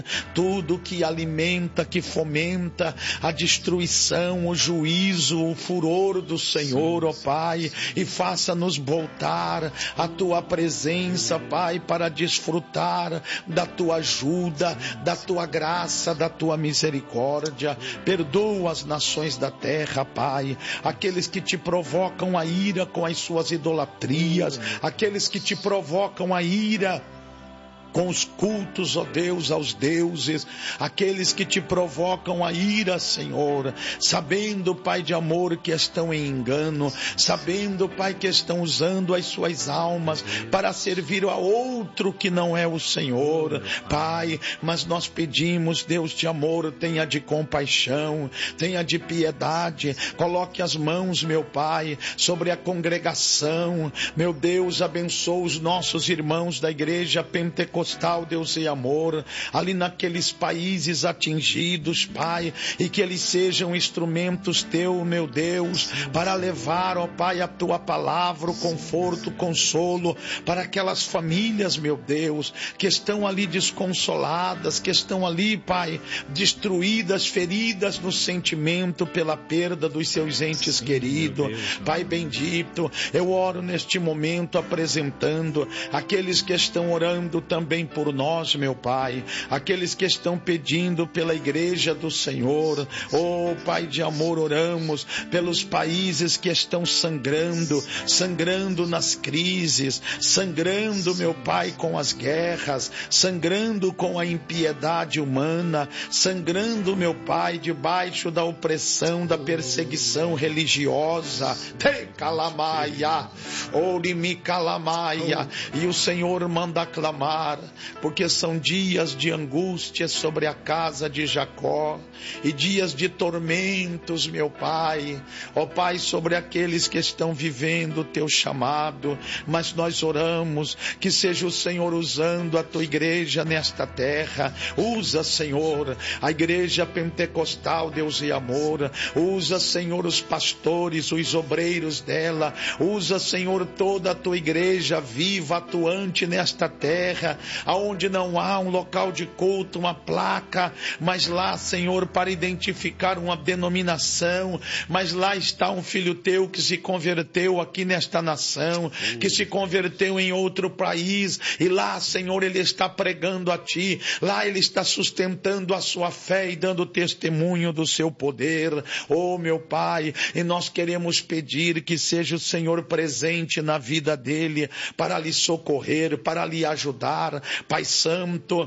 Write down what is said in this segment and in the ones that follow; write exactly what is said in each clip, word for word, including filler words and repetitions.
tudo que alimenta, que fomenta a destruição, o juízo, o furor do Senhor, ó Pai, e faça-nos voltar à Tua presença, Pai, para desfrutar da Tua ajuda, da Tua graça, da Tua misericórdia. Perdoa as nações da terra, Pai, aqueles que te provocam a ira com as suas idolatrias, aqueles que te provocam a ira com os cultos, ó Deus, aos deuses, aqueles que te provocam a ira, Senhor, sabendo, Pai de amor, que estão em engano, sabendo, Pai, que estão usando as suas almas para servir a outro que não é o Senhor, Pai, mas nós pedimos, Deus de amor, tenha de compaixão, tenha de piedade, coloque as mãos, meu Pai, sobre a congregação, meu Deus, abençoa os nossos irmãos da igreja pentecostal, Deus e amor, ali naqueles países atingidos, Pai, e que eles sejam instrumentos Teu, meu Deus, para levar, ó Pai, a Tua palavra, o conforto, o consolo, para aquelas famílias, meu Deus, que estão ali desconsoladas, que estão ali, Pai, destruídas, feridas no sentimento pela perda dos seus entes Sim, queridos, Pai bendito, eu oro neste momento apresentando aqueles que estão orando também por nós, meu Pai, aqueles que estão pedindo pela igreja do Senhor, oh Pai de amor, oramos pelos países que estão sangrando, sangrando nas crises, sangrando, meu Pai, com as guerras, sangrando com a impiedade humana, sangrando, meu Pai, debaixo da opressão, da perseguição religiosa, te calamaia, orimi calamaia, e o Senhor manda clamar, porque são dias de angústia sobre a casa de Jacó, e dias de tormentos, meu Pai, ó Pai, sobre aqueles que estão vivendo o Teu chamado, mas nós oramos, que seja o Senhor usando a Tua igreja nesta terra, usa, Senhor, a igreja pentecostal, Deus e amor, usa, Senhor, os pastores, os obreiros dela, usa, Senhor, toda a Tua igreja viva, atuante nesta terra, aonde não há um local de culto, uma placa, mas lá, Senhor, para identificar uma denominação, mas lá está um filho Teu que se converteu aqui nesta nação, que se converteu em outro país, e lá, Senhor, ele está pregando a Ti, lá ele está sustentando a sua fé e dando testemunho do Seu poder, oh meu Pai, e nós queremos pedir que seja o Senhor presente na vida dele, para lhe socorrer, para lhe ajudar, Pai Santo.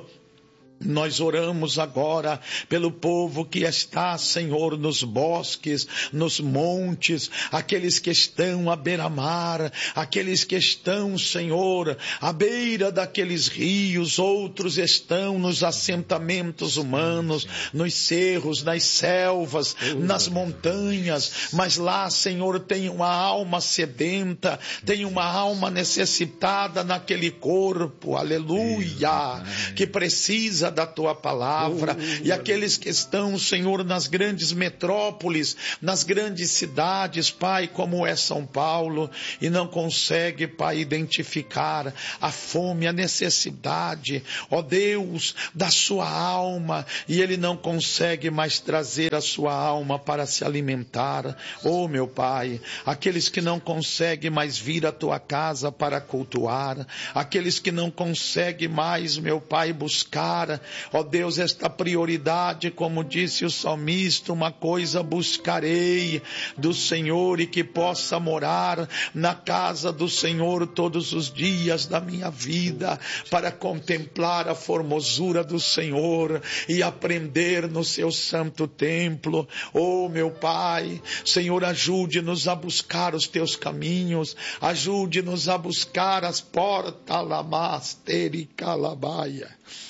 Nós oramos agora pelo povo que está, Senhor, nos bosques, nos montes, aqueles que estão à beira-mar, aqueles que estão, Senhor, à beira daqueles rios, outros estão nos assentamentos humanos, nos cerros, nas selvas, nas montanhas, mas lá, Senhor, tem uma alma sedenta, tem uma alma necessitada naquele corpo, aleluia, que precisa da Tua palavra, e aqueles que estão, Senhor, nas grandes metrópoles, nas grandes cidades, Pai, como é São Paulo, e não consegue, Pai, identificar a fome, a necessidade, ó Deus, da sua alma, e ele não consegue mais trazer a sua alma para se alimentar, ó meu Pai, aqueles que não conseguem mais vir à Tua casa para cultuar, aqueles que não conseguem mais, meu Pai, buscar, ó Deus, esta prioridade, como disse o salmista, uma coisa buscarei do Senhor, e que possa morar na casa do Senhor todos os dias da minha vida, para contemplar a formosura do Senhor e aprender no seu santo templo. Oh meu Pai, Senhor, ajude-nos a buscar os Teus caminhos, ajude-nos a buscar as portas lamasteri calabaia.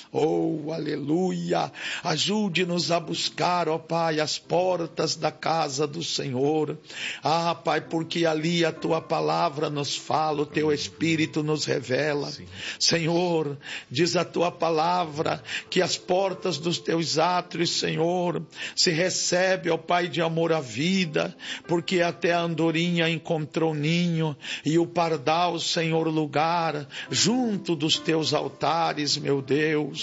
Oh, aleluia, ajude-nos a buscar, ó Pai, as portas da casa do Senhor. Ah, Pai, porque ali a Tua palavra nos fala, o Teu Espírito nos revela. Sim. Senhor, diz a Tua palavra que as portas dos Teus átrios, Senhor, se recebe, ó Pai, de amor à vida, porque até a andorinha encontrou ninho, e o pardal, Senhor, lugar, junto dos Teus altares, meu Deus.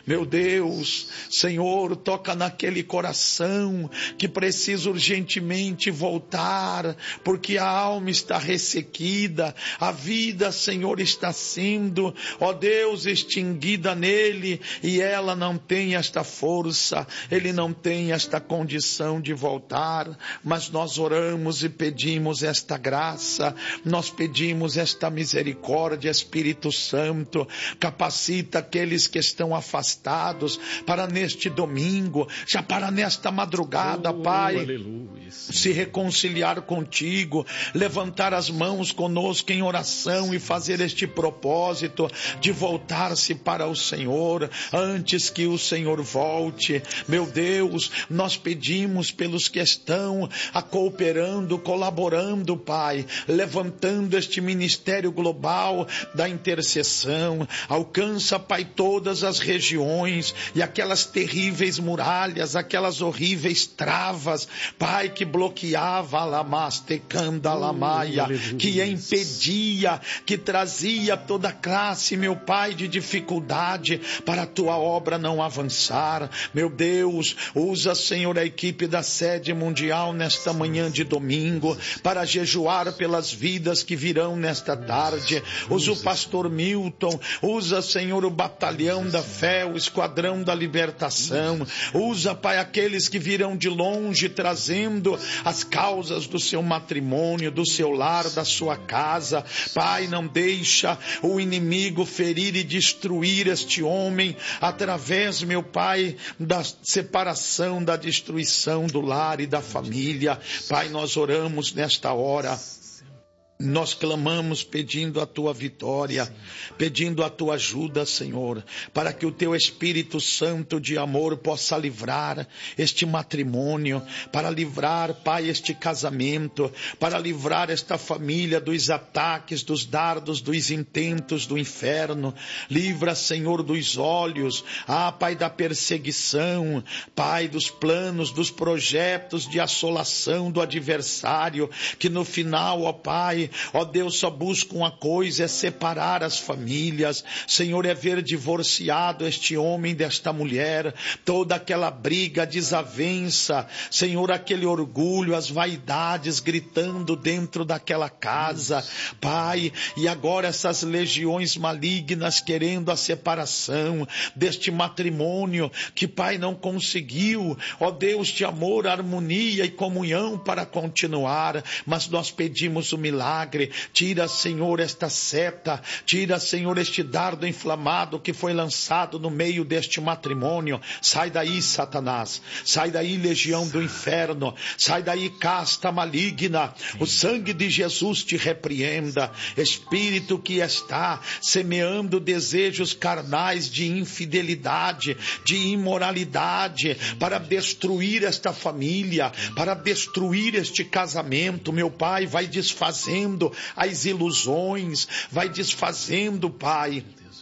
Meu Deus, Senhor, toca naquele coração que precisa urgentemente voltar, porque a alma está ressequida, a vida, Senhor, está sendo, ó Deus, extinguida nele, e ela não tem esta força, ele não tem esta condição de voltar, mas nós oramos e pedimos esta graça, nós pedimos esta misericórdia. Espírito Santo, capacita aqueles que estão afastados para neste domingo, já para nesta madrugada, oh, Pai, aleluia, se reconciliar contigo, levantar as mãos conosco em oração e fazer este propósito de voltar-se para o Senhor antes que o Senhor volte. Meu Deus, nós pedimos pelos que estão a cooperando, colaborando, Pai, levantando este ministério global da intercessão. Alcança, Pai, todas as regiões e aquelas terríveis muralhas, aquelas horríveis travas, Pai, que bloqueava a lamastecanda a lamaia, que impedia, que trazia toda classe, meu Pai, de dificuldade para a tua obra não avançar. Meu Deus, usa, Senhor, a equipe da sede mundial nesta manhã de domingo para jejuar pelas vidas que virão nesta tarde. Usa o pastor Milton, usa, Senhor, o batalhão da fé, o esquadrão da libertação. Usa, Pai, aqueles que virão de longe trazendo as causas do seu matrimônio, do seu lar, da sua casa. Pai, não deixa o inimigo ferir e destruir este homem através, meu Pai, da separação, da destruição do lar e da família. Pai, nós oramos nesta hora. Nós clamamos pedindo a tua vitória, pedindo a tua ajuda, Senhor, para que o teu Espírito Santo de amor possa livrar este matrimônio, para livrar, Pai, este casamento, para livrar esta família dos ataques, dos dardos, dos intentos do inferno. Livra, Senhor, dos olhos, ah, Pai, da perseguição, Pai, dos planos, dos projetos de assolação do adversário, que no final, ó Pai, ó Deus, só busca uma coisa, é separar as famílias. Senhor, é ver divorciado este homem desta mulher, toda aquela briga, desavença, Senhor, aquele orgulho, as vaidades gritando dentro daquela casa, Pai, e agora essas legiões malignas querendo a separação deste matrimônio que, Pai, não conseguiu, ó Deus, de amor, harmonia e comunhão para continuar, mas nós pedimos o milagre. Tira, Senhor, esta seta, tira, Senhor, este dardo inflamado que foi lançado no meio deste matrimônio. Sai daí, Satanás, sai daí, legião do inferno, sai daí, casta maligna. O sangue de Jesus te repreenda. Espírito que está semeando desejos carnais de infidelidade, de imoralidade, para destruir esta família, para destruir este casamento, meu Pai, vai desfazendo as ilusões, vai desfazendo, Pai,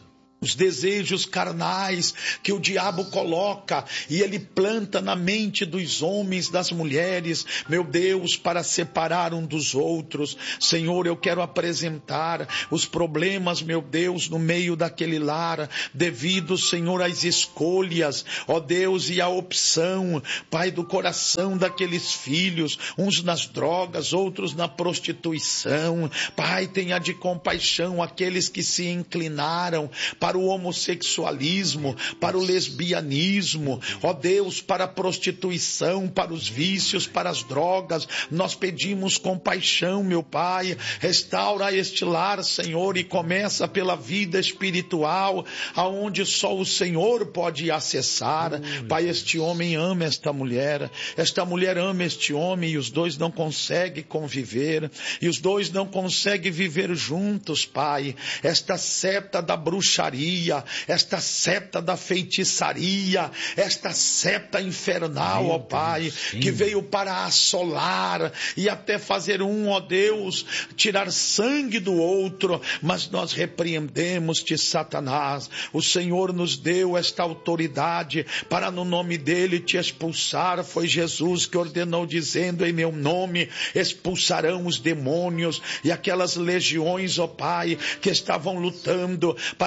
os desejos carnais que o diabo coloca e ele planta na mente dos homens, das mulheres, meu Deus, para separar um dos outros. Senhor, eu quero apresentar os problemas, meu Deus, no meio daquele lar, devido, Senhor, às escolhas, ó Deus, e a opção, Pai, do coração daqueles filhos, uns nas drogas, outros na prostituição. Pai, tenha de compaixão aqueles que se inclinaram para para o homossexualismo, para o lesbianismo, ó Deus, para a prostituição, para os vícios, para as drogas. Nós pedimos compaixão, meu Pai, restaura este lar, Senhor, e começa pela vida espiritual, aonde só o Senhor pode acessar. Pai, este homem ama esta mulher, esta mulher ama este homem, e os dois não conseguem conviver, e os dois não conseguem viver juntos, Pai. Esta seta da bruxaria, esta seta da feitiçaria, esta seta infernal, ó Pai, que veio para assolar e até fazer um, ó Deus, tirar sangue do outro, mas nós repreendemos-te, Satanás. O Senhor nos deu esta autoridade para no nome dele te expulsar. Foi Jesus que ordenou, dizendo: em meu nome expulsarão os demônios. E aquelas legiões, ó Pai, que estavam lutando para não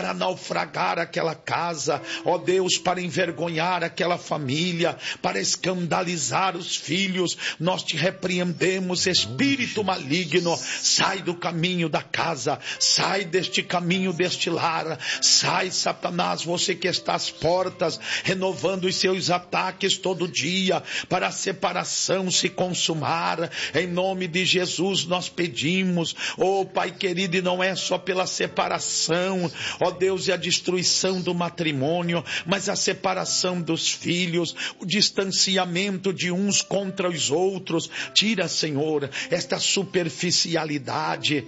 naufragar aquela casa, ó Deus, para envergonhar aquela família, para escandalizar os filhos. Nós te repreendemos, espírito maligno, sai do caminho da casa, sai deste caminho deste lar, sai, Satanás, você que está às portas, renovando os seus ataques todo dia, para a separação se consumar. Em nome de Jesus nós pedimos, oh Pai querido, e não é só pela separação, ó Deus, e a destruição do matrimônio, mas a separação dos filhos, o distanciamento de uns contra os outros. Tira, Senhor, esta superficialidade.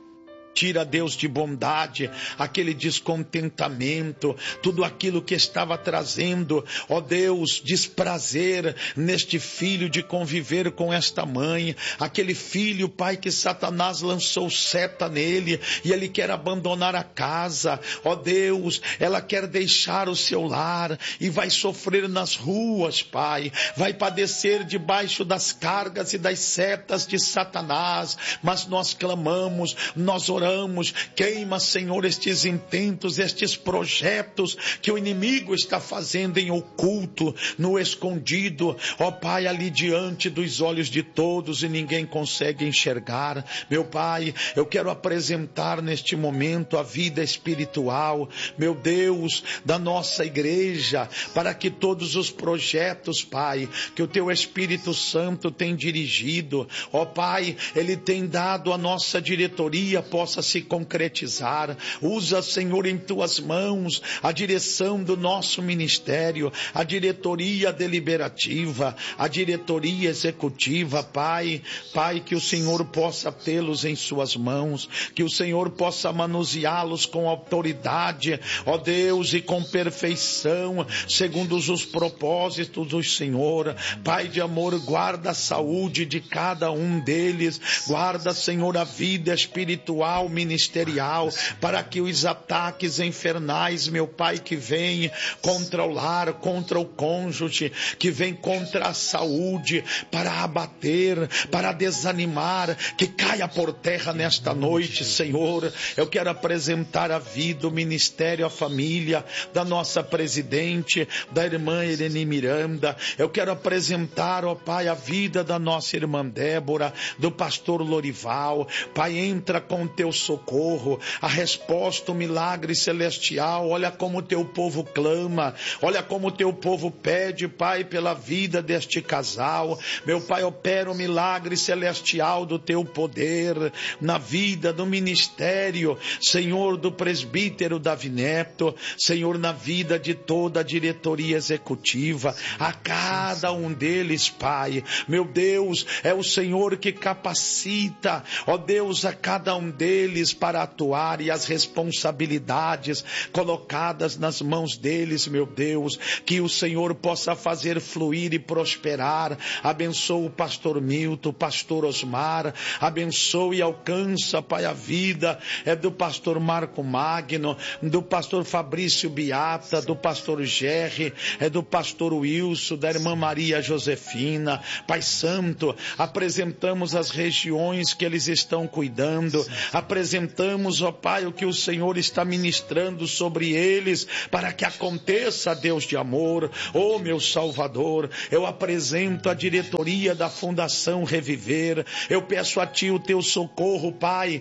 Tira, Deus, de bondade, aquele descontentamento, tudo aquilo que estava trazendo, ó Deus, desprazer neste filho de conviver com esta mãe, aquele filho, Pai, que Satanás lançou seta nele e ele quer abandonar a casa, ó Deus, ela quer deixar o seu lar e vai sofrer nas ruas, Pai, vai padecer debaixo das cargas e das setas de Satanás, mas nós clamamos, nós oramos, Oramos, queima, Senhor, estes intentos, estes projetos que o inimigo está fazendo em oculto, no escondido, ó Pai, ali diante dos olhos de todos e ninguém consegue enxergar. Meu Pai, eu quero apresentar neste momento a vida espiritual, meu Deus, da nossa igreja, para que todos os projetos, Pai, que o Teu Espírito Santo tem dirigido, ó Pai, Ele tem dado a nossa diretoria, possa se concretizar. Usa, Senhor, em Tuas mãos a direção do nosso ministério, a diretoria deliberativa, a diretoria executiva, Pai, Pai, que o Senhor possa tê-los em Suas mãos, que o Senhor possa manuseá-los com autoridade, ó Deus, e com perfeição, segundo os propósitos do Senhor. Pai de amor, guarda a saúde de cada um deles, guarda, Senhor, a vida espiritual, ministerial, para que os ataques infernais, meu Pai, que vem contra o lar, contra o cônjuge, que vem contra a saúde, para abater, para desanimar, que caia por terra nesta noite, Senhor. Eu quero apresentar a vida, o ministério, a família da nossa presidente, da irmã Irene Miranda. Eu quero apresentar, ó Pai, a vida da nossa irmã Débora, do pastor Lorival. Pai, entra com Teu socorro, a resposta, o milagre celestial. Olha como o Teu povo clama, olha como o Teu povo pede, Pai, pela vida deste casal. Meu Pai, opera o milagre celestial do Teu poder na vida, do ministério, Senhor, do presbítero Davi Neto, Senhor, na vida de toda a diretoria executiva, a cada um deles, Pai, meu Deus, é o Senhor que capacita, ó Deus, a cada um deles para atuar, e as responsabilidades colocadas nas mãos deles, meu Deus, que o Senhor possa fazer fluir e prosperar. Abençoa o pastor Milton, o pastor Osmar, abençoa e alcança, Pai, a vida é do pastor Marco Magno, do pastor Fabrício Beata, do pastor Gerry, é do pastor Wilson, da irmã Maria Josefina. Pai Santo, apresentamos as regiões que eles estão cuidando, apresentamos, ó Pai, o que o Senhor está ministrando sobre eles, para que aconteça, Deus de amor. Ó meu Salvador, eu apresento a diretoria da Fundação Reviver, eu peço a Ti o Teu socorro, Pai.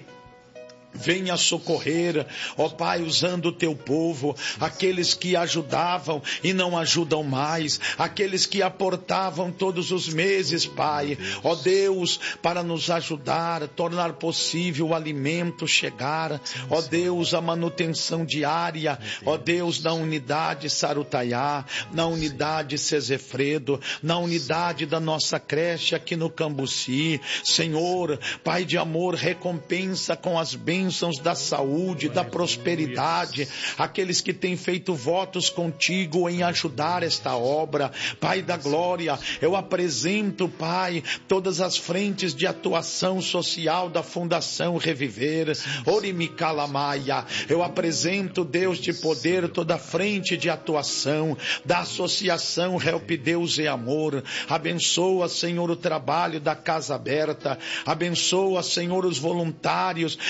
Venha socorrer, ó Pai, usando o Teu povo, aqueles que ajudavam e não ajudam mais, aqueles que aportavam todos os meses, Pai, ó Deus, para nos ajudar, tornar possível o alimento chegar, ó Deus, a manutenção diária, ó Deus, na unidade Sarutaiá, na unidade Sesefredo, na unidade da nossa creche aqui no Cambuci. Senhor, Pai de amor, recompensa com as bênçãos da saúde, da prosperidade, aqueles que têm feito votos contigo em ajudar esta obra. Pai da glória, eu apresento, Pai, todas as frentes de atuação social da Fundação Reviver. Orimicalamaia, eu apresento, Deus de poder, toda a frente de atuação da Associação Help Deus e Amor. Abençoa, Senhor, o trabalho da Casa Aberta, abençoa, Senhor, os voluntários que têm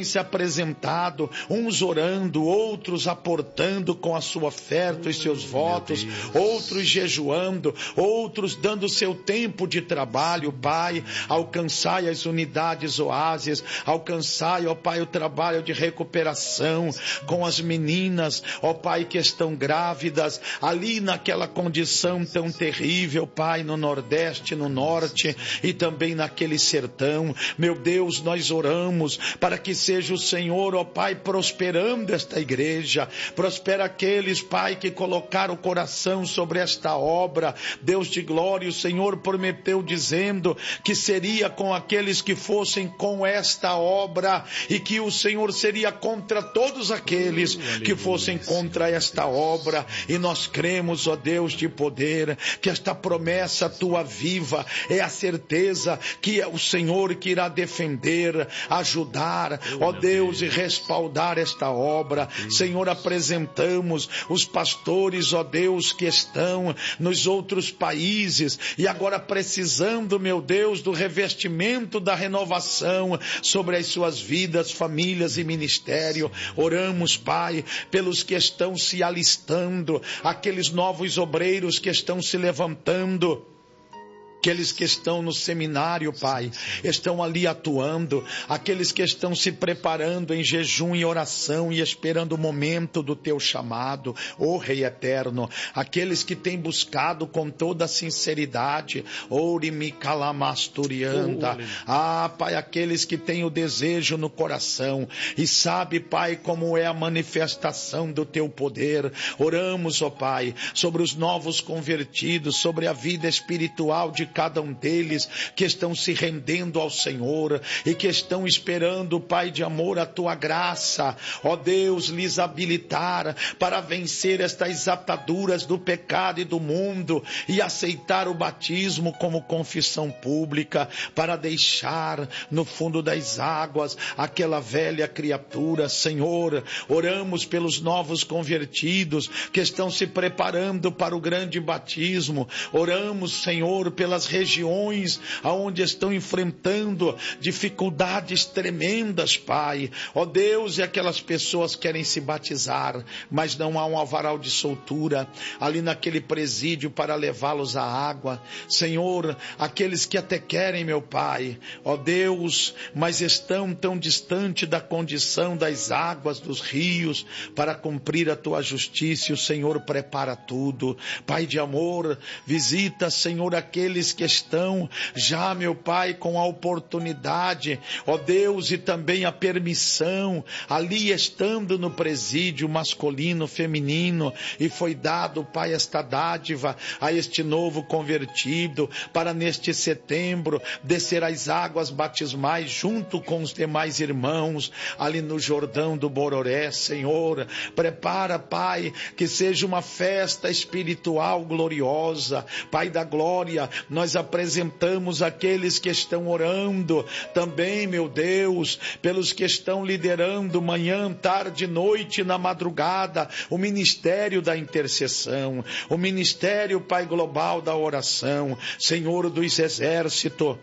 tem se apresentado, uns orando, outros aportando com a sua oferta e seus votos, outros jejuando, outros dando seu tempo de trabalho, Pai. Alcançai as unidades oásis, alcançai, ó Pai, o trabalho de recuperação com as meninas, ó Pai, que estão grávidas, ali naquela condição tão terrível, Pai, no Nordeste, no Norte e também naquele sertão. Meu Deus, nós oramos para que seja o Senhor, ó Pai, prosperando esta igreja, prospera aqueles, Pai, que colocaram o coração sobre esta obra. Deus de glória, o Senhor prometeu dizendo que seria com aqueles que fossem com esta obra e que o Senhor seria contra todos aqueles que fossem contra esta obra. E nós cremos, ó Deus de poder, que esta promessa tua viva é a certeza que é o Senhor que irá defender, ajudar, ó Deus, e respaldar esta obra. Senhor, apresentamos os pastores, ó Deus, que estão nos outros países e agora precisando, meu Deus, do revestimento da renovação sobre as suas vidas, famílias e ministério. Oramos, Pai, pelos que estão se alistando, aqueles novos obreiros que estão se levantando, aqueles que estão no seminário, Pai, estão ali atuando, aqueles que estão se preparando em jejum e oração e esperando o momento do teu chamado, ó Rei eterno, aqueles que têm buscado com toda a sinceridade, Orimi Kalamasturianda, ah, Pai, aqueles que têm o desejo no coração e sabe, Pai, como é a manifestação do teu poder. Oramos, ó Pai, sobre os novos convertidos, sobre a vida espiritual de cada um deles que estão se rendendo ao Senhor e que estão esperando, Pai de amor, a tua graça, ó Deus, lhes habilitar para vencer estas ataduras do pecado e do mundo e aceitar o batismo como confissão pública, para deixar no fundo das águas aquela velha criatura. Senhor, oramos pelos novos convertidos que estão se preparando para o grande batismo. Oramos, Senhor, pelas regiões aonde estão enfrentando dificuldades tremendas, Pai. Ó Deus, e aquelas pessoas querem se batizar, mas não há um alvará de soltura ali naquele presídio para levá-los à água. Senhor, aqueles que até querem, meu Pai, ó Deus, mas estão tão distante da condição das águas, dos rios, para cumprir a tua justiça, e o Senhor prepara tudo. Pai de amor, visita, Senhor, aqueles que estão já, meu Pai, com a oportunidade, ó Deus, e também a permissão, ali estando no presídio masculino, feminino, e foi dado, Pai, esta dádiva a este novo convertido, para neste setembro descer as águas batismais junto com os demais irmãos, ali no Jordão do Bororé. Senhor, prepara, Pai, que seja uma festa espiritual gloriosa. Pai da glória, nós apresentamos aqueles que estão orando também, meu Deus, pelos que estão liderando manhã, tarde, noite, na madrugada, o ministério da intercessão, o ministério, Pai global da oração. Senhor dos exércitos,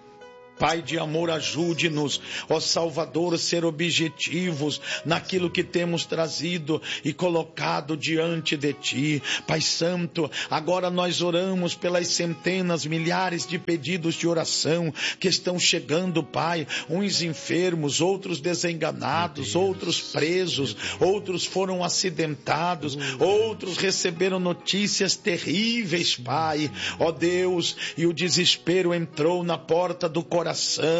Pai de amor, ajude-nos, ó Salvador, ser objetivos naquilo que temos trazido e colocado diante de Ti. Pai Santo, agora nós oramos pelas centenas, milhares de pedidos de oração que estão chegando, Pai, uns enfermos, outros desenganados, outros presos, outros foram acidentados, outros receberam notícias terríveis, Pai, ó Deus, e o desespero entrou na porta do coração.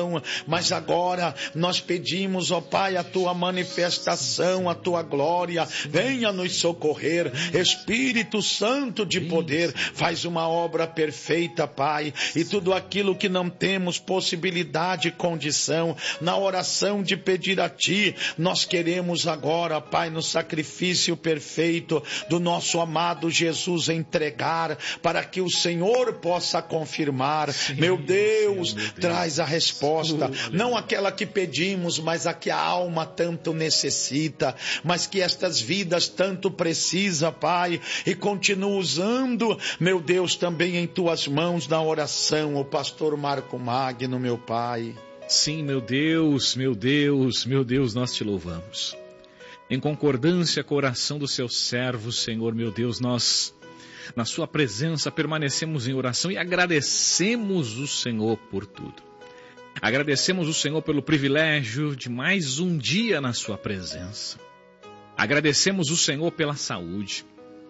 Mas agora nós pedimos, ó Pai, a tua manifestação, a tua glória, venha nos socorrer. Espírito Santo de poder, faz uma obra perfeita, Pai, e tudo aquilo que não temos possibilidade e condição na oração de pedir a Ti, nós queremos agora, Pai, no sacrifício perfeito do nosso amado Jesus entregar, para que o Senhor possa confirmar. Sim, meu Deus, sim, meu Deus, traz a resposta, não aquela que pedimos, mas a que a alma tanto necessita, mas que estas vidas tanto precisa, Pai, e continua usando, meu Deus, também em Tuas mãos na oração, o pastor Marco Magno, meu Pai. Sim, meu Deus, meu Deus, meu Deus, nós te louvamos. Em concordância com a oração do seu servo, Senhor, meu Deus, nós, na sua presença, permanecemos em oração e agradecemos o Senhor por tudo. Agradecemos o Senhor pelo privilégio de mais um dia na sua presença. Agradecemos o Senhor pela saúde.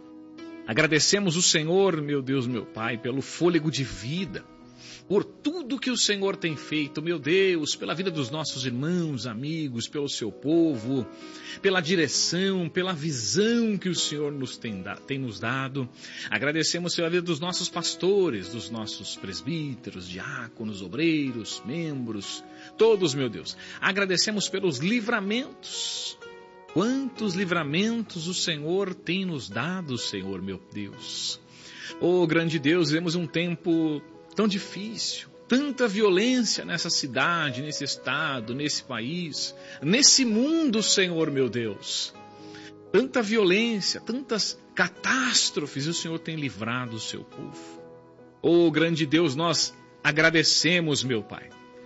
Agradecemos o Senhor, meu Deus, meu Pai, pelo fôlego de vida. Por tudo que o Senhor tem feito, meu Deus, pela vida dos nossos irmãos, amigos, pelo seu povo, pela direção, pela visão que o Senhor nos tem, tem nos dado. Agradecemos pela vida dos nossos pastores, dos nossos presbíteros, diáconos, obreiros, membros, todos, meu Deus. Agradecemos pelos livramentos. Quantos livramentos o Senhor tem nos dado, Senhor, meu Deus. Oh, grande Deus, vivemos um tempo tão difícil, tanta violência nessa cidade, nesse estado, nesse país, nesse mundo, Senhor, meu Deus. Tanta violência, tantas catástrofes, o Senhor tem livrado o seu povo. Oh, grande Deus, nós agradecemos, meu Pai.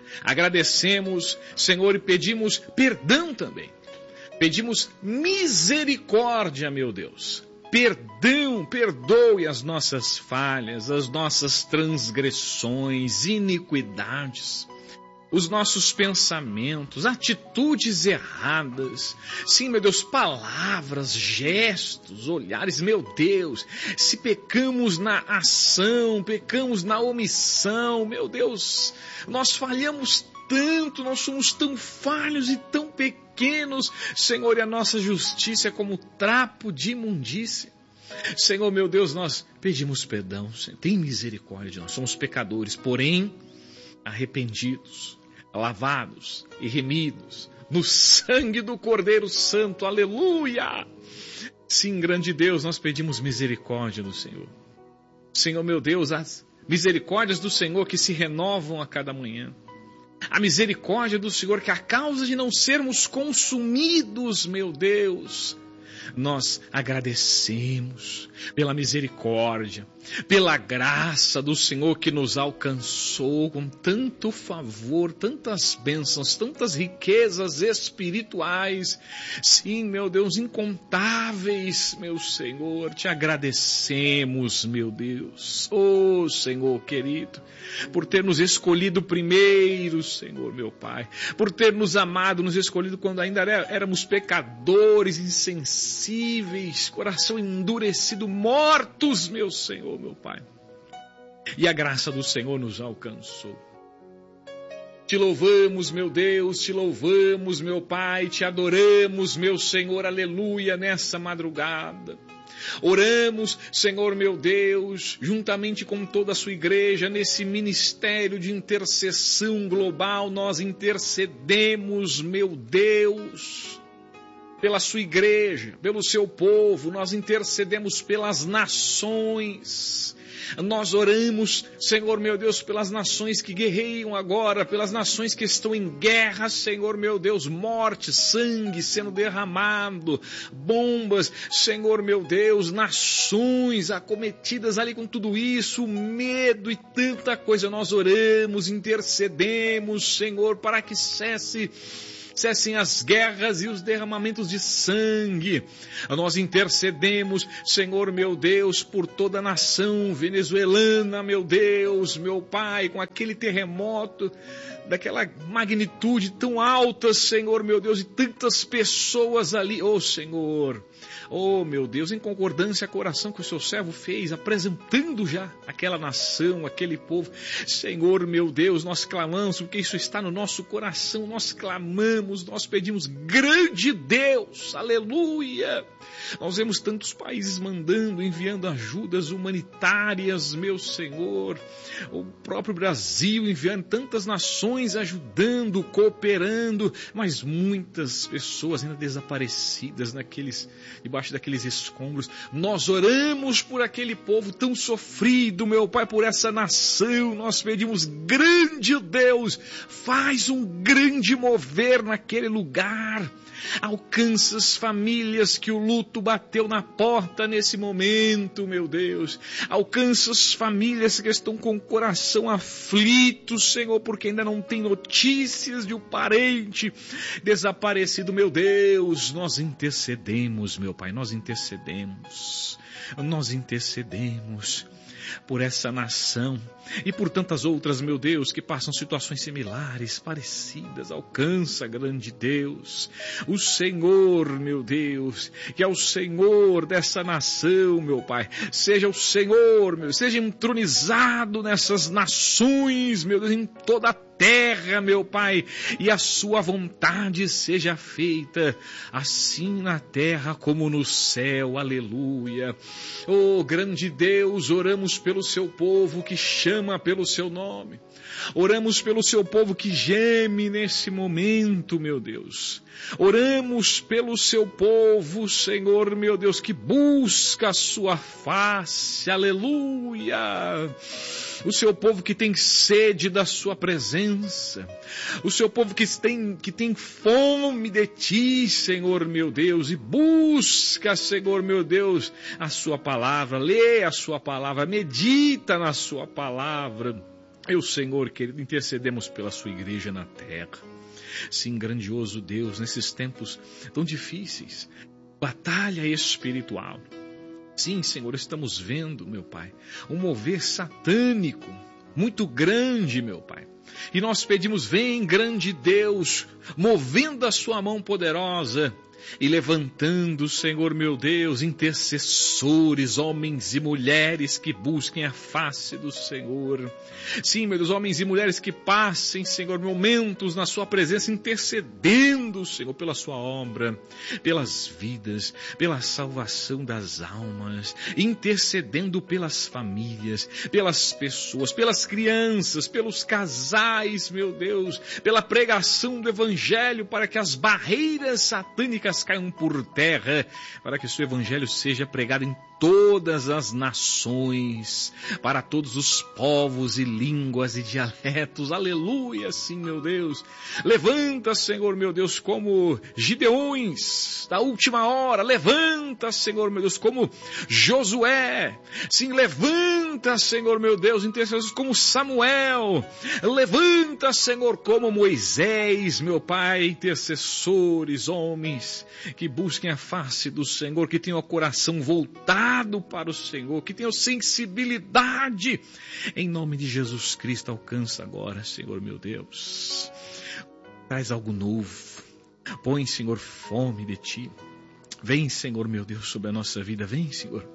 Agradecemos, Senhor, e pedimos perdão também. Pedimos misericórdia, meu Deus. Perdão, perdoe as nossas falhas, as nossas transgressões, iniquidades, os nossos pensamentos, atitudes erradas. Sim, meu Deus, palavras, gestos, olhares, meu Deus. Se pecamos na ação, pecamos na omissão, meu Deus, nós falhamos tanto, nós somos tão falhos e tão pequenos, Senhor, e a nossa justiça é como trapo de imundícia. Senhor, meu Deus, nós pedimos perdão, Senhor, tem misericórdia, nós somos pecadores, porém arrependidos, lavados e remidos no sangue do Cordeiro Santo, aleluia! Sim, grande Deus, nós pedimos misericórdia do Senhor. Senhor, meu Deus, as misericórdias do Senhor que se renovam a cada manhã. A misericórdia do Senhor que a causa de não sermos consumidos, meu Deus, nós agradecemos pela misericórdia, pela graça do Senhor que nos alcançou com tanto favor, tantas bênçãos, tantas riquezas espirituais. Sim, meu Deus, incontáveis, meu Senhor, te agradecemos, meu Deus. Oh, Senhor querido, por ter nos escolhido primeiro, Senhor, meu Pai, por ter nos amado, nos escolhido quando ainda éramos pecadores, insensíveis, coração endurecido, mortos, meu Senhor, meu Pai. E a graça do Senhor nos alcançou. Te louvamos, meu Deus, te louvamos, meu Pai, te adoramos, meu Senhor, aleluia, nessa madrugada. Oramos, Senhor, meu Deus, juntamente com toda a sua igreja, nesse ministério de intercessão global, nós intercedemos, meu Deus, pela sua igreja, pelo seu povo, nós intercedemos pelas nações. Nós oramos, Senhor, meu Deus, pelas nações que guerreiam agora, pelas nações que estão em guerra, Senhor, meu Deus, morte, sangue sendo derramado, bombas, Senhor, meu Deus, nações acometidas ali com tudo isso, medo e tanta coisa. Nós oramos, intercedemos, Senhor, para que cesse cessem as guerras e os derramamentos de sangue. Nós intercedemos, Senhor, meu Deus, por toda a nação venezuelana, meu Deus, meu Pai, com aquele terremoto daquela magnitude tão alta, Senhor, meu Deus, e tantas pessoas ali, oh Senhor, oh meu Deus, em concordância com a oração que o seu servo fez, apresentando já aquela nação, aquele povo, Senhor, meu Deus, nós clamamos, porque isso está no nosso coração, nós clamamos, nós pedimos, grande Deus, aleluia. Nós vemos tantos países mandando, enviando ajudas humanitárias, meu Senhor, o próprio Brasil enviando, tantas nações ajudando, cooperando, mas muitas pessoas ainda desaparecidas naqueles, debaixo daqueles escombros. Nós oramos por aquele povo tão sofrido, meu Pai, por essa nação. Nós pedimos, grande Deus, faz um grande mover naquele lugar. Alcança as famílias que o luto bateu na porta nesse momento, meu Deus. Alcança as famílias que estão com o coração aflito, Senhor, porque ainda não tem notícias de um parente desaparecido, meu Deus. Nós intercedemos, meu Pai, nós intercedemos. Nós intercedemos por essa nação e por tantas outras, meu Deus, que passam situações similares, parecidas. Alcança, grande Deus, o Senhor, meu Deus, que é o Senhor dessa nação, meu Pai. Seja o Senhor, meu, seja entronizado nessas nações, meu Deus, em toda a terra, meu Pai, e a sua vontade seja feita, assim na terra como no céu, aleluia. Oh, grande Deus, oramos pelo seu povo que chama pelo seu nome, oramos pelo seu povo que geme nesse momento, meu Deus, oramos pelo seu povo, Senhor, meu Deus, que busca a sua face, aleluia. O seu povo que tem sede da sua presença, o seu povo que tem, que tem fome de ti, Senhor meu Deus, e busca, Senhor meu Deus, a sua palavra, lê a sua palavra, medita na sua palavra. Eu, Senhor, querido, intercedemos pela sua igreja na terra. Sim, grandioso Deus, nesses tempos tão difíceis, batalha espiritual. Sim, Senhor, estamos vendo, meu Pai, um mover satânico muito grande, meu Pai. E nós pedimos, vem, grande Deus, movendo a sua mão poderosa e levantando, Senhor meu Deus, intercessores, homens e mulheres que busquem a face do Senhor. Sim, meu Deus, homens e mulheres que passem, Senhor, momentos na sua presença, intercedendo, Senhor, pela sua obra, pelas vidas, pela salvação das almas, intercedendo pelas famílias, pelas pessoas, pelas crianças, pelos casais, meu Deus, pela pregação do Evangelho, para que as barreiras satânicas caiam por terra, para que o seu evangelho seja pregado em todas as nações, para todos os povos e línguas e dialetos, aleluia, sim, meu Deus. Levanta, Senhor, meu Deus, como Gideões da última hora, levanta, Senhor, meu Deus, como Josué, sim, levanta, Senhor, meu Deus, intercessores como Samuel, levanta, Senhor, como Moisés, meu Pai, intercessores, homens, que busquem a face do Senhor, que tenham o coração voltado para o Senhor, que tenham sensibilidade. Em nome de Jesus Cristo, alcança agora, Senhor meu Deus. Traz algo novo. Põe, Senhor, fome de Ti. Vem, Senhor meu Deus, sobre a nossa vida. Vem, Senhor.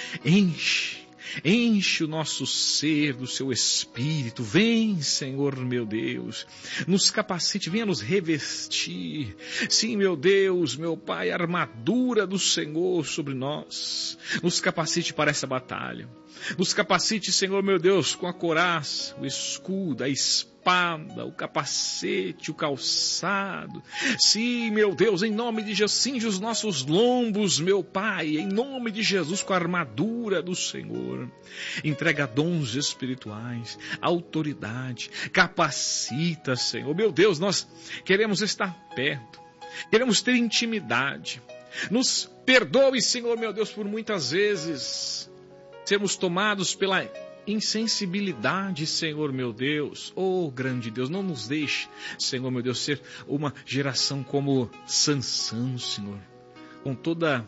Enche. Enche o nosso ser do seu Espírito. Vem, Senhor meu Deus, nos capacite, venha nos revestir. Sim, meu Deus, meu Pai, a armadura do Senhor sobre nós. Nos capacite para essa batalha. Nos capacite, Senhor meu Deus, com a couraça, o escudo, a espada, o capacete, o calçado. Sim, meu Deus, em nome de Jesus, cinge os nossos lombos, meu Pai, em nome de Jesus, com a armadura do Senhor. Entrega dons espirituais, autoridade, capacita, Senhor. Meu Deus, nós queremos estar perto, queremos ter intimidade. Nos perdoe, Senhor, meu Deus, por muitas vezes sermos tomados pela insensibilidade, Senhor meu Deus. Oh, grande Deus, não nos deixe, Senhor meu Deus, ser uma geração como Sansão, Senhor, com toda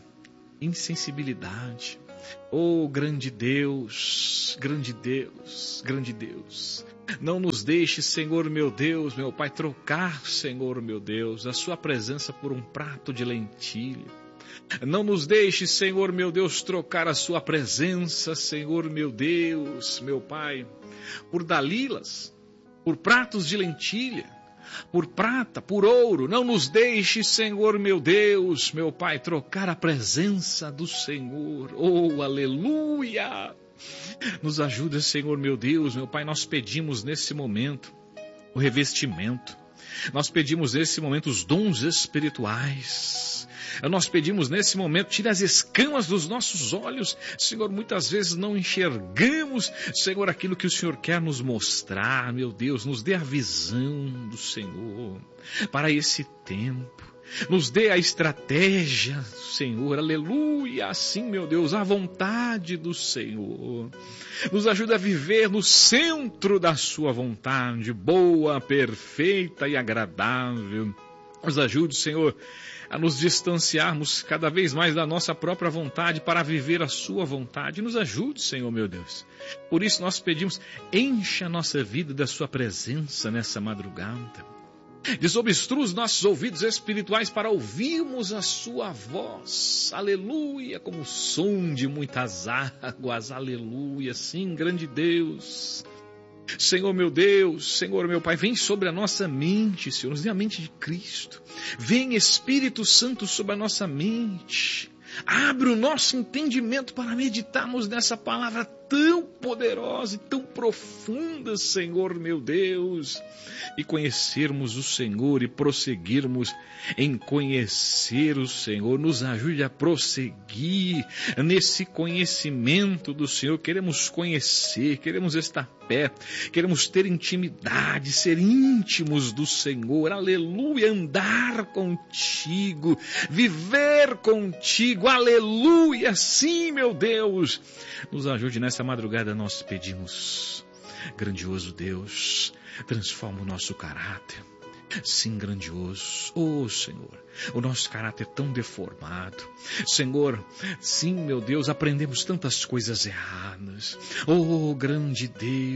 insensibilidade. Oh, grande Deus, grande Deus, grande Deus. Não nos deixe, Senhor meu Deus, meu Pai, trocar, Senhor meu Deus, a sua presença por um prato de lentilha. Não nos deixe, Senhor meu Deus, trocar a sua presença, Senhor meu Deus, meu Pai, por dalilas, por pratos de lentilha, por prata, por ouro. Não nos deixe, Senhor meu Deus, meu Pai, trocar a presença do Senhor. Oh, aleluia! Nos ajuda, Senhor meu Deus, meu Pai, nós pedimos nesse momento o o revestimento. Nós pedimos nesse momento os dons espirituais. Nós pedimos nesse momento, tira as escamas dos nossos olhos. Senhor, muitas vezes não enxergamos, Senhor, aquilo que o Senhor quer nos mostrar. Meu Deus, nos dê a visão do Senhor para esse tempo. Nos dê a estratégia, Senhor, aleluia, assim, meu Deus, a vontade do Senhor. Nos ajuda a viver no centro da sua vontade, boa, perfeita e agradável. Nos ajude, Senhor, a nos distanciarmos cada vez mais da nossa própria vontade para viver a sua vontade. Nos ajude, Senhor, meu Deus. Por isso nós pedimos, encha a nossa vida da sua presença nessa madrugada. Desobstrua os nossos ouvidos espirituais para ouvirmos a sua voz, aleluia, como o som de muitas águas, aleluia, sim, grande Deus. Senhor meu Deus, Senhor meu Pai, vem sobre a nossa mente, Senhor, nos dê a mente de Cristo. Vem Espírito Santo sobre a nossa mente. Abre o nosso entendimento para meditarmos nessa palavra tão poderosa e tão profunda, Senhor meu Deus, e conhecermos o Senhor e prosseguirmos em conhecer o Senhor. Nos ajude a prosseguir nesse conhecimento do Senhor. Queremos conhecer, queremos estar perto, queremos ter intimidade, ser íntimos do Senhor, aleluia, andar contigo, viver contigo, aleluia, sim, meu Deus. Nos ajude nessa madrugada, nós pedimos. Grandioso Deus, transforma o nosso caráter. Sim, grandioso. Oh, Senhor, o nosso caráter é tão deformado. Senhor, sim, meu Deus, aprendemos tantas coisas erradas. Oh, grande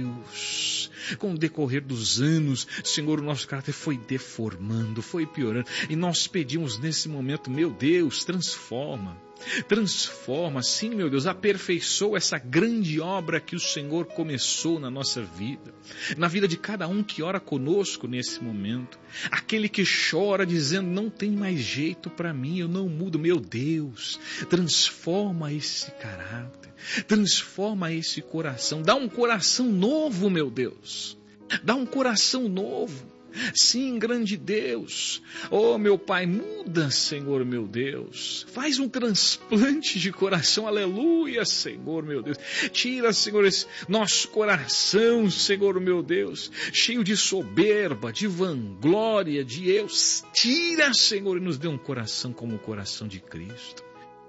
Deus, com o decorrer dos anos, Senhor, o nosso caráter foi deformando, foi piorando. E nós pedimos nesse momento, meu Deus, transforma. Transforma, sim, meu Deus, aperfeiçoa essa grande obra que o Senhor começou na nossa vida, na vida de cada um que ora conosco nesse momento, aquele que chora dizendo, não tem mais jeito para mim, eu não mudo, meu Deus, transforma esse caráter, transforma esse coração, dá um coração novo, meu Deus, dá um coração novo. Sim, grande Deus, oh meu Pai, muda, Senhor meu Deus, faz um transplante de coração, aleluia, Senhor meu Deus, tira, Senhor, esse nosso coração, Senhor meu Deus, cheio de soberba, de vanglória, de eu, tira, Senhor, e nos dê um coração como o coração de Cristo.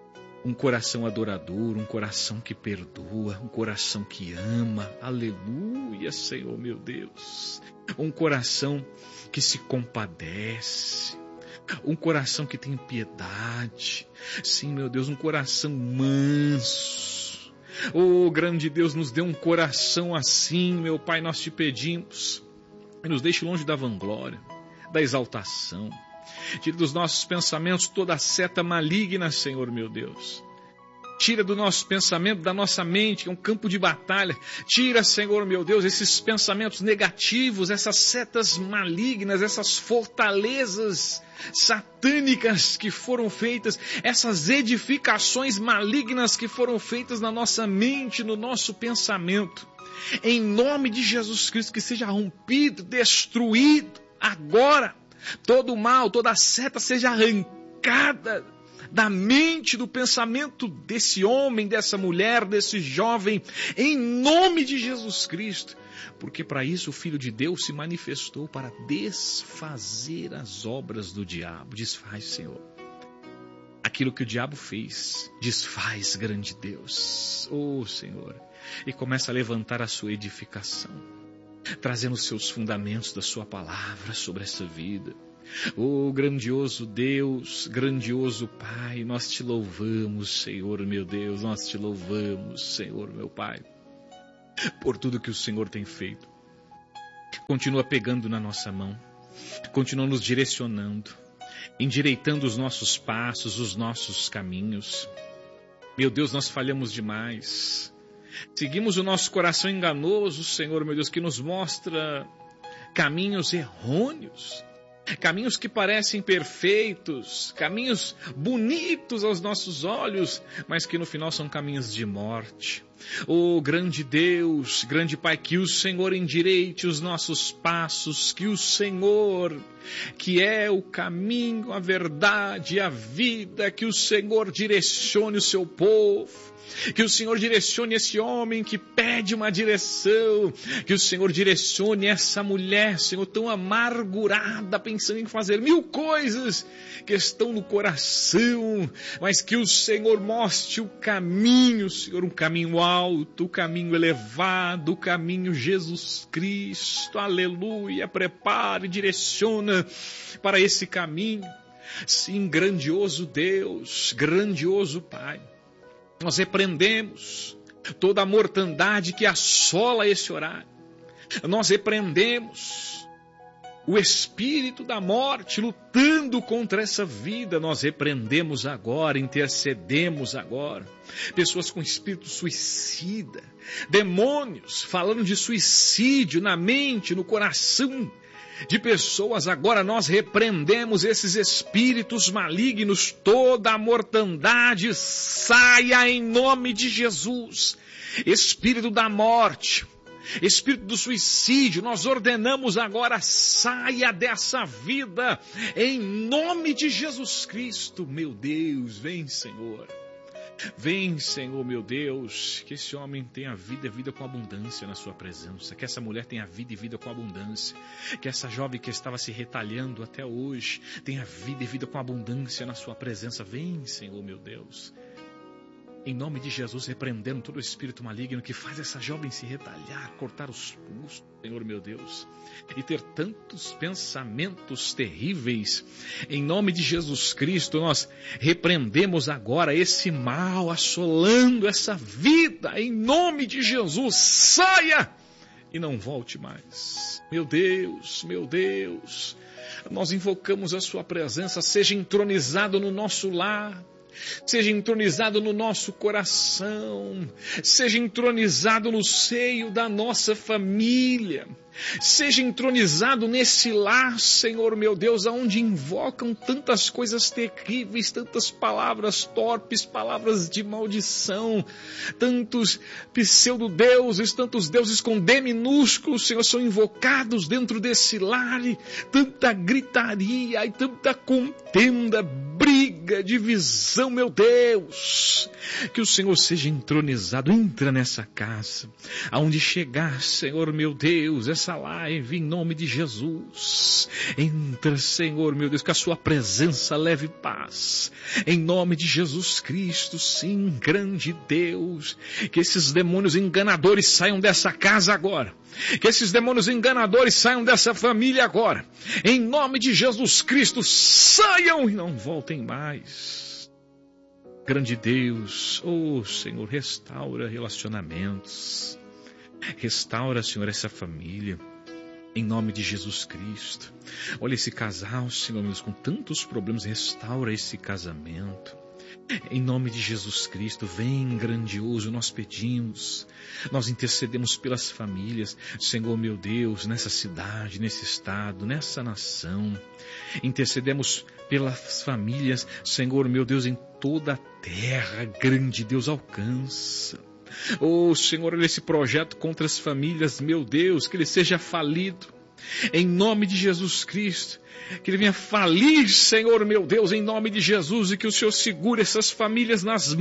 Um coração adorador, um coração que perdoa, um coração que ama, aleluia, Senhor meu Deus. Um coração que se compadece, um coração que tem piedade. Sim, meu Deus, um coração manso. Oh, grande Deus, nos dê um coração assim, meu Pai, nós te pedimos. E nos deixe longe da vanglória, da exaltação. Tira dos nossos pensamentos toda a seta maligna, Senhor meu Deus. Tira do nosso pensamento, da nossa mente, que é um campo de batalha. Tira, Senhor meu Deus, esses pensamentos negativos, essas setas malignas, essas fortalezas satânicas que foram feitas, essas edificações malignas que foram feitas na nossa mente, no nosso pensamento. Em nome de Jesus Cristo, que seja rompido, destruído agora. Todo o mal, toda a seta seja arrancada da mente, do pensamento desse homem, dessa mulher, desse jovem, em nome de Jesus Cristo. Porque para isso o Filho de Deus se manifestou, para desfazer as obras do diabo. Desfaz, Senhor. Aquilo que o diabo fez, desfaz, grande Deus. Oh, Senhor. E começa a levantar a sua edificação, trazendo os seus fundamentos da sua palavra sobre essa vida. Oh, grandioso Deus, grandioso Pai, nós te louvamos, Senhor meu Deus, nós te louvamos, Senhor meu Pai, por tudo que o Senhor tem feito. Continua pegando na nossa mão, continua nos direcionando, endireitando os nossos passos, os nossos caminhos. Meu Deus, nós falhamos demais. Seguimos o nosso coração enganoso, Senhor meu Deus, que nos mostra caminhos errôneos. caminhos que parecem perfeitos, caminhos bonitos aos nossos olhos, mas que no final são caminhos de morte. Oh, grande Deus, grande Pai, que o Senhor endireite os nossos passos, que o Senhor, que é o caminho, a verdade, a vida, que o Senhor direcione o seu povo, que o Senhor direcione esse homem que pede uma direção, que o Senhor direcione essa mulher, Senhor, tão amargurada, pensando em fazer mil coisas que estão no coração, mas que o Senhor mostre o caminho, Senhor, um caminho alto, o caminho elevado, o caminho Jesus Cristo, aleluia, prepare, direciona para esse caminho. Sim, grandioso Deus, grandioso Pai, nós repreendemos toda a mortandade que assola esse horário. Nós repreendemos o espírito da morte lutando contra essa vida. Nós repreendemos agora, intercedemos agora. Pessoas com espírito suicida, demônios falando de suicídio na mente, no coração de pessoas. Agora nós repreendemos esses espíritos malignos, toda a mortandade saia em nome de Jesus. Espírito da morte, espírito do suicídio, nós ordenamos agora, saia dessa vida em nome de Jesus Cristo. Meu Deus, vem, Senhor. Vem, Senhor, meu Deus, que esse homem tenha vida e vida com abundância na sua presença, que essa mulher tenha vida e vida com abundância, que essa jovem que estava se retalhando até hoje tenha vida e vida com abundância na sua presença. Vem, Senhor, meu Deus. Em nome de Jesus, repreendendo todo o espírito maligno que faz essa jovem se retalhar, cortar os pulsos, Senhor meu Deus, e ter tantos pensamentos terríveis. Em nome de Jesus Cristo, nós repreendemos agora esse mal assolando essa vida. Em nome de Jesus, saia e não volte mais. Meu Deus, meu Deus, nós invocamos a sua presença, seja entronizado no nosso lar, seja entronizado no nosso coração, seja entronizado no seio da nossa família, seja entronizado nesse lar, Senhor meu Deus, aonde invocam tantas coisas terríveis, tantas palavras torpes, palavras de maldição, tantos pseudo-deuses, tantos deuses com D minúsculo, Senhor, são invocados dentro desse lar, e tanta gritaria e tanta contenda, briga, divisão, meu Deus, que o Senhor seja entronizado. Entra nessa casa, aonde chegar, Senhor meu Deus, essa live, em nome de Jesus, entra, Senhor meu Deus, que a sua presença leve paz, em nome de Jesus Cristo. Sim, grande Deus, que esses demônios enganadores saiam dessa casa agora, que esses demônios enganadores saiam dessa família agora, em nome de Jesus Cristo, saiam e não voltem mais. Grande Deus, oh Senhor, restaura relacionamentos, restaura, Senhor, essa família, em nome de Jesus Cristo. Olha esse casal, Senhor, Deus, com tantos problemas, restaura esse casamento. Em nome de Jesus Cristo, vem grandioso, nós pedimos, nós intercedemos pelas famílias, Senhor meu Deus, nessa cidade, nesse estado, nessa nação. Intercedemos pelas famílias, Senhor meu Deus, em toda a terra. Grande Deus, alcança. Oh Senhor, olha esse projeto contra as famílias, meu Deus, que ele seja falido, em nome de Jesus Cristo. Que ele venha falir, Senhor meu Deus, em nome de Jesus, e que o Senhor segure essas famílias nas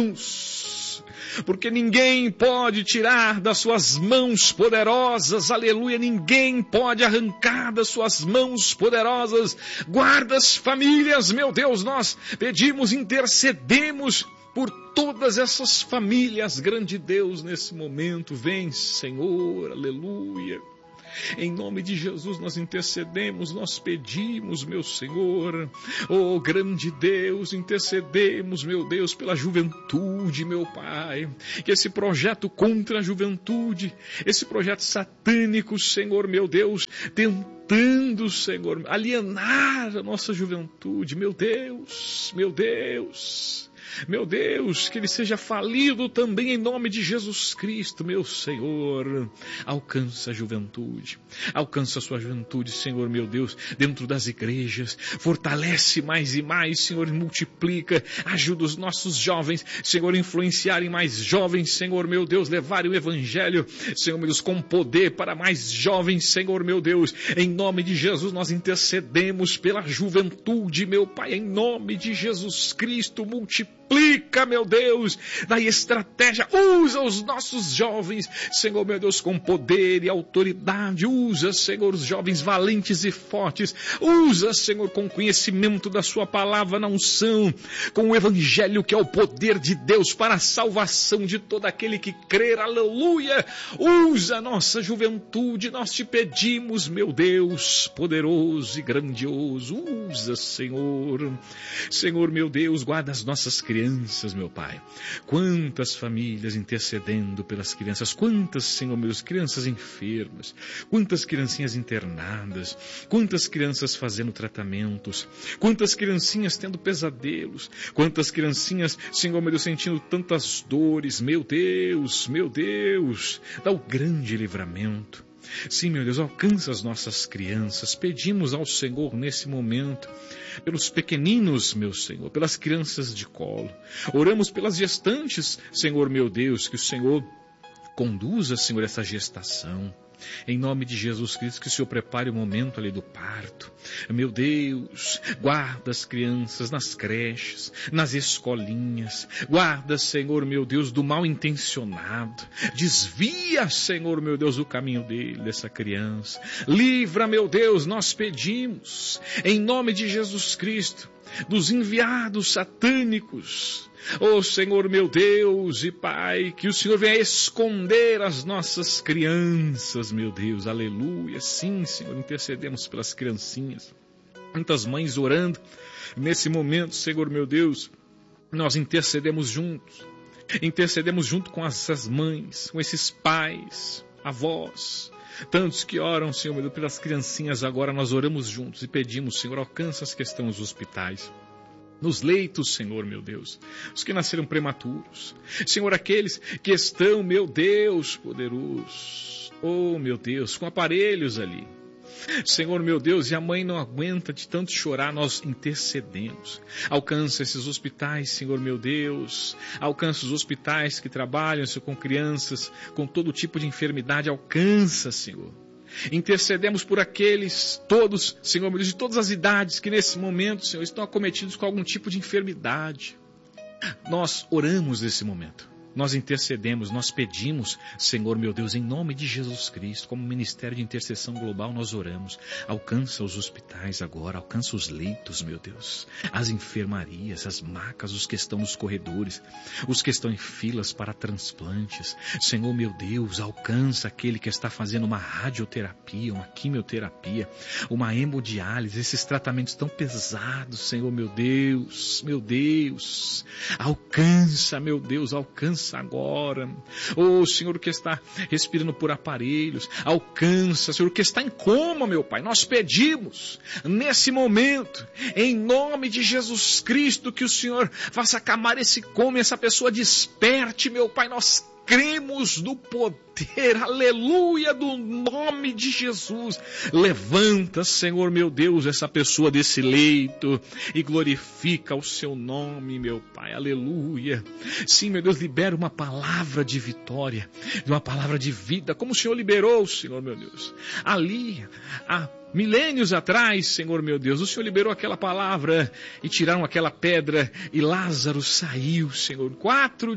mãos, porque ninguém pode tirar das suas mãos poderosas, aleluia, ninguém pode arrancar das suas mãos poderosas. Guarda as famílias, meu Deus, nós pedimos, intercedemos por todas essas famílias, grande Deus, nesse momento. Vem, Senhor, aleluia. Em nome de Jesus nós intercedemos, nós pedimos, meu Senhor, oh grande Deus, intercedemos, meu Deus, pela juventude, meu Pai, que esse projeto contra a juventude, esse projeto satânico, Senhor, meu Deus, tentando, Senhor, alienar a nossa juventude, meu Deus, meu Deus, meu Deus, que ele seja falido também em nome de Jesus Cristo, meu Senhor. Alcança a juventude, alcança a sua juventude, Senhor, meu Deus, dentro das igrejas, fortalece mais e mais, Senhor, multiplica, ajuda os nossos jovens, Senhor, influenciarem mais jovens, Senhor, meu Deus, levarem o Evangelho, Senhor, meu Deus, com poder para mais jovens, Senhor, meu Deus, em nome de Jesus nós intercedemos pela juventude, meu Pai, em nome de Jesus Cristo, multiplica, meu Deus, da estratégia, usa os nossos jovens, Senhor, meu Deus, com poder e autoridade, usa, Senhor, os jovens valentes e fortes, usa, Senhor, com conhecimento da sua palavra na unção, com o Evangelho que é o poder de Deus para a salvação de todo aquele que crer, aleluia, usa a nossa juventude, nós te pedimos, meu Deus, poderoso e grandioso, usa, Senhor, Senhor, meu Deus, guarda as nossas crianças, meu Pai, quantas famílias intercedendo pelas crianças, quantas, Senhor, meus crianças enfermas, quantas criancinhas internadas, quantas crianças fazendo tratamentos, quantas criancinhas tendo pesadelos, quantas criancinhas, Senhor, meu Deus, sentindo tantas dores, meu Deus, meu Deus, dá o grande livramento. Sim, meu Deus, alcança as nossas crianças, pedimos ao Senhor nesse momento, pelos pequeninos, meu Senhor, pelas crianças de colo, oramos pelas gestantes, Senhor, meu Deus, que o Senhor conduza, Senhor, essa gestação. Em nome de Jesus Cristo, que o Senhor prepare o momento ali do parto. Meu Deus, guarda as crianças nas creches, nas escolinhas. Guarda, Senhor, meu Deus, do mal intencionado. Desvia, Senhor, meu Deus, o caminho dele, dessa criança. Livra, meu Deus, nós pedimos, em nome de Jesus Cristo, dos enviados satânicos. Oh, Senhor, meu Deus e Pai, que o Senhor venha esconder as nossas crianças, meu Deus, aleluia. Sim, Senhor, intercedemos pelas criancinhas. Muitas mães orando nesse momento, Senhor, meu Deus, nós intercedemos juntos. Intercedemos junto com essas mães, com esses pais, avós, tantos que oram, Senhor, meu Deus, pelas criancinhas. Agora nós oramos juntos e pedimos, Senhor, alcança as que estão nos hospitais, nos leitos, Senhor, meu Deus, os que nasceram prematuros, Senhor, aqueles que estão, meu Deus, poderoso, oh, meu Deus, com aparelhos ali, Senhor, meu Deus, e a mãe não aguenta de tanto chorar, nós intercedemos. Alcança esses hospitais, Senhor, meu Deus, alcança os hospitais que trabalham, Senhor, com crianças, com todo tipo de enfermidade, alcança, Senhor. Intercedemos por aqueles todos, Senhor, meu Deus, de todas as idades que nesse momento, Senhor, estão acometidos com algum tipo de enfermidade. Nós oramos nesse momento. Nós intercedemos, nós pedimos, Senhor, meu Deus, em nome de Jesus Cristo, como Ministério de Intercessão Global, nós oramos. Alcança os hospitais agora, alcança os leitos, meu Deus, as enfermarias, as macas, os que estão nos corredores, os que estão em filas para transplantes. Senhor, meu Deus, alcança aquele que está fazendo uma radioterapia, uma quimioterapia, uma hemodiálise, esses tratamentos tão pesados, Senhor, meu Deus, meu Deus, alcança, meu Deus, alcança agora, oh Senhor, que está respirando por aparelhos, alcança, Senhor, que está em coma, meu Pai, nós pedimos nesse momento, em nome de Jesus Cristo, que o Senhor faça acalmar esse coma, essa pessoa desperte, meu Pai, nós cremos no poder, aleluia, do nome de Jesus. Levanta, Senhor, meu Deus, essa pessoa desse leito e glorifica o seu nome, meu Pai, aleluia. Sim, meu Deus, libera uma palavra de vitória, uma palavra de vida, como o Senhor liberou, Senhor, meu Deus, ali, a milênios atrás, Senhor, meu Deus, o Senhor liberou aquela palavra e tiraram aquela pedra e Lázaro saiu, Senhor, quatro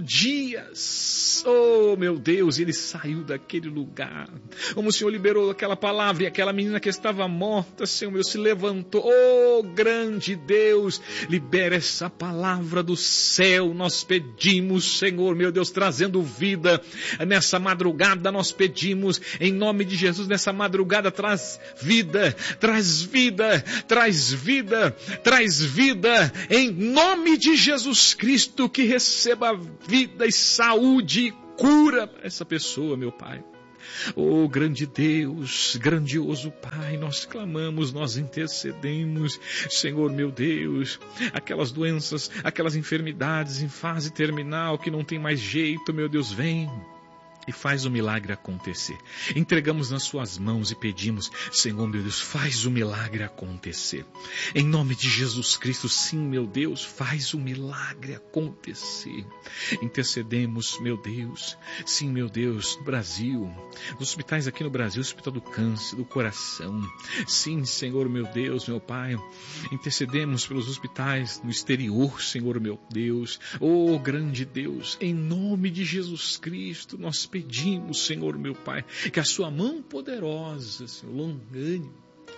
dias, oh meu Deus, ele saiu daquele lugar, como o Senhor liberou aquela palavra e aquela menina que estava morta, Senhor meu, se levantou, oh grande Deus, libera essa palavra do céu, nós pedimos, Senhor, meu Deus, trazendo vida nessa madrugada, nós pedimos, em nome de Jesus, nessa madrugada, traz vida, traz vida, traz vida, traz vida, em nome de Jesus Cristo, que receba vida e saúde e cura essa pessoa, meu Pai. Oh, grande Deus, grandioso Pai, nós clamamos, nós intercedemos, Senhor meu Deus, aquelas doenças, aquelas enfermidades em fase terminal que não tem mais jeito, meu Deus, vem e faz o milagre acontecer. Entregamos nas suas mãos e pedimos, Senhor meu Deus, faz o milagre acontecer. Em nome de Jesus Cristo, sim, meu Deus, faz o milagre acontecer. Intercedemos, meu Deus, sim, meu Deus, no Brasil, nos hospitais aqui no Brasil, Hospital do Câncer, do Coração. Sim, Senhor meu Deus, meu Pai, intercedemos pelos hospitais no exterior, Senhor meu Deus. Oh, grande Deus, em nome de Jesus Cristo, nós pedimos, Senhor meu Pai, que a sua mão poderosa, Senhor, longânime,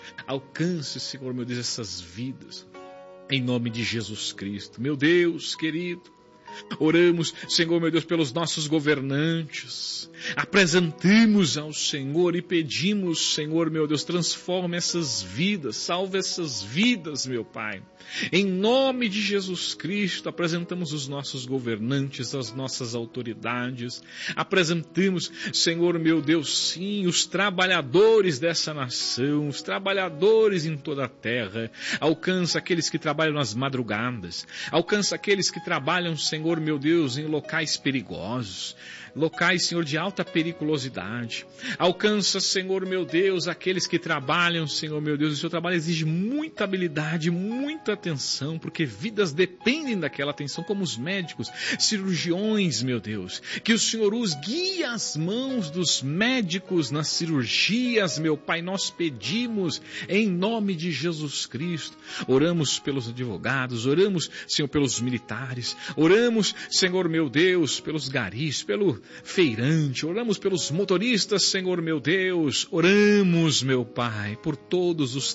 alcance, Senhor meu Deus, essas vidas, em nome de Jesus Cristo. Meu Deus querido, oramos, Senhor meu Deus, pelos nossos governantes, apresentamos ao Senhor e pedimos, Senhor meu Deus, transforma essas vidas, salva essas vidas, meu Pai. Em nome de Jesus Cristo, apresentamos os nossos governantes, as nossas autoridades, apresentamos, Senhor meu Deus, sim, os trabalhadores dessa nação, os trabalhadores em toda a terra. Alcança aqueles que trabalham nas madrugadas, alcança aqueles que trabalham, Senhor meu Deus, em locais perigosos, locais, Senhor, de alta periculosidade. Alcança, Senhor meu Deus, aqueles que trabalham, Senhor meu Deus, o seu trabalho exige muita habilidade, muita atenção, porque vidas dependem daquela atenção, como os médicos, cirurgiões, meu Deus. Que o Senhor os guie as mãos dos médicos nas cirurgias, meu Pai, nós pedimos em nome de Jesus Cristo. Oramos pelos advogados, oramos, Senhor, pelos militares, oramos, Senhor meu Deus, pelos garis, pelo feirante, oramos pelos motoristas, Senhor meu Deus, oramos, meu Pai, por todos os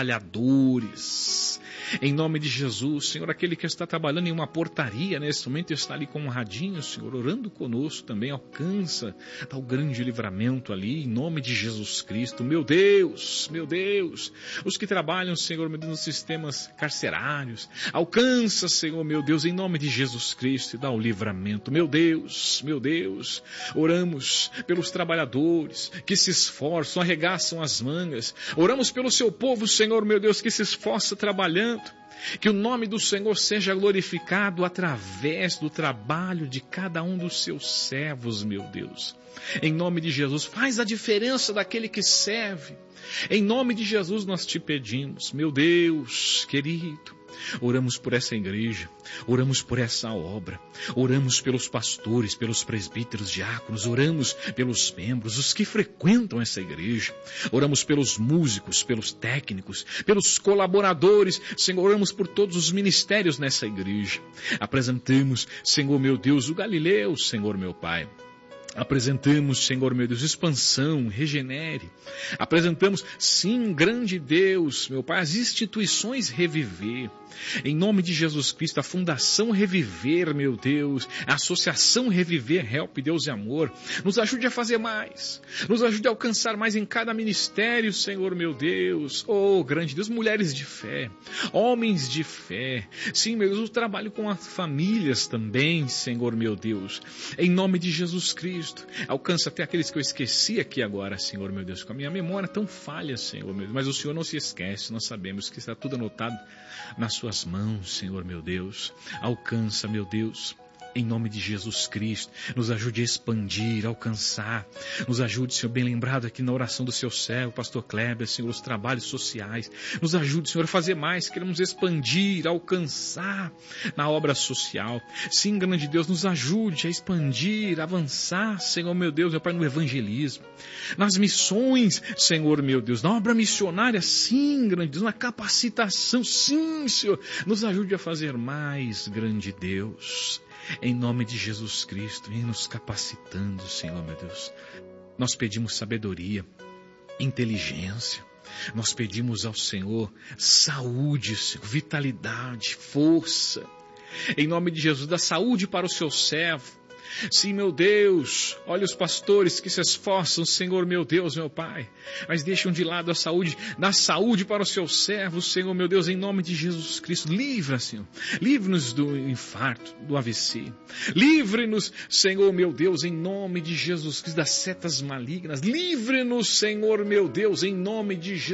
trabalhadores. Em nome de Jesus, Senhor, aquele que está trabalhando em uma portaria nesse momento está ali com um radinho, Senhor, orando conosco também, alcança, dá o grande livramento ali, em nome de Jesus Cristo. Meu Deus, meu Deus, os que trabalham, Senhor, meu Deus, nos sistemas carcerários, alcança, Senhor, meu Deus, em nome de Jesus Cristo, e dá o livramento. Meu Deus, meu Deus, oramos pelos trabalhadores que se esforçam, arregaçam as mangas, oramos pelo seu povo, Senhor, meu Deus, que se esforça trabalhando. Que o nome do Senhor seja glorificado através do trabalho de cada um dos seus servos, meu Deus. Em nome de Jesus, faz a diferença daquele que serve. Em nome de Jesus nós te pedimos, meu Deus querido. Oramos por essa igreja, oramos por essa obra, oramos pelos pastores, pelos presbíteros, diáconos, oramos pelos membros, os que frequentam essa igreja, oramos pelos músicos, pelos técnicos, pelos colaboradores, Senhor, oramos por todos os ministérios nessa igreja. Apresentamos, Senhor meu Deus, o Galileu, Senhor meu Pai. Apresentamos, Senhor meu Deus, expansão, regenere. Apresentamos, sim, grande Deus, meu Pai, as instituições reviver. Em nome de Jesus Cristo, a Fundação Reviver, meu Deus, a Associação Reviver, Help, Deus e Amor, nos ajude a fazer mais, nos ajude a alcançar mais em cada ministério, Senhor meu Deus. Oh, grande Deus, mulheres de fé, homens de fé, sim, meu Deus, o trabalho com as famílias também, Senhor meu Deus, em nome de Jesus Cristo, alcança até aqueles que eu esqueci aqui agora, Senhor meu Deus, com a minha memória tão falha, Senhor meu Deus, mas o Senhor não se esquece, nós sabemos que está tudo anotado nas suas mãos, Senhor meu Deus. Alcança, meu Deus, em nome de Jesus Cristo, nos ajude a expandir, alcançar, nos ajude, Senhor, bem lembrado aqui na oração do seu servo, pastor Kleber, Senhor, os trabalhos sociais, nos ajude, Senhor, a fazer mais, queremos expandir, alcançar na obra social. Sim, grande Deus, nos ajude a expandir, avançar, Senhor meu Deus, meu Pai, no evangelismo, nas missões, Senhor meu Deus, na obra missionária, sim, grande Deus, na capacitação, sim, Senhor, nos ajude a fazer mais, grande Deus. Em nome de Jesus Cristo, vem nos capacitando, Senhor, meu Deus. Nós pedimos sabedoria, inteligência. Nós pedimos ao Senhor saúde, Senhor, vitalidade, força. Em nome de Jesus, dá saúde para o seu servo. Sim, meu Deus, olha os pastores que se esforçam, Senhor, meu Deus, meu Pai, mas deixam de lado a saúde, dá saúde para os seus servos, Senhor, meu Deus, em nome de Jesus Cristo. Livra, Senhor, livre-nos do infarto, do A V C. Livre-nos, Senhor, meu Deus, em nome de Jesus Cristo, das setas malignas. Livre-nos, Senhor, meu Deus, em nome de Jesus.